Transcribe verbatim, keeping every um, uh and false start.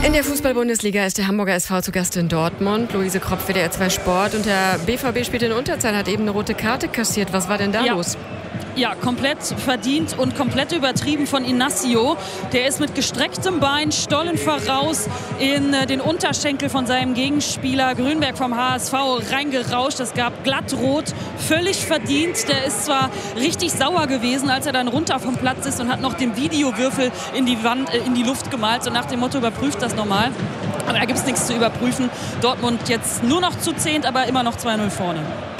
In der Fußball-Bundesliga ist der Hamburger S V zu Gast in Dortmund. Luise Kropf für D R zwei Sport. Und der B V B spielt in Unterzahl, hat eben eine rote Karte kassiert. Was war denn da ja. los? Ja, komplett verdient und komplett übertrieben von Inacio. Der ist mit gestrecktem Bein stollen voraus in den Unterschenkel von seinem Gegenspieler Grünberg vom H S V reingerauscht. Es gab glattrot, völlig verdient. Der ist zwar richtig sauer gewesen, als er dann runter vom Platz ist und hat noch den Videowürfel in die Wand, äh, in die Luft gemalt. So nach dem Motto, überprüft das nochmal. Aber da gibt es nichts zu überprüfen. Dortmund jetzt nur noch zu zehnt, aber immer noch zwei null vorne.